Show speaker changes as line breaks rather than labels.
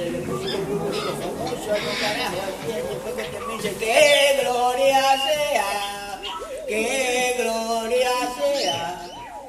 el músico famoso, no carajo, después que termine, que gloria sea.